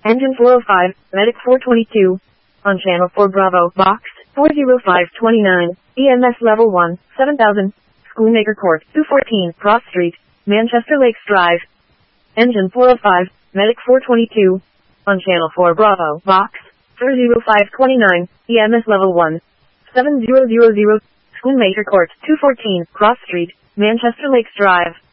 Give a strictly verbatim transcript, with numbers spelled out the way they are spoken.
Engine four oh five, Medic four twenty-two. On channel four Bravo, box four oh five twenty-nine, E M S level one, seven thousand. Schoolmaker Court, two fourteen, Cross Street, Manchester Lakes Drive. Engine four oh five, Medic four twenty-two. On channel four Bravo, box four oh five twenty-nine, E M S level one, seven thousand. Schoolmaker Court, two fourteen, Cross Street, Manchester Lakes Drive.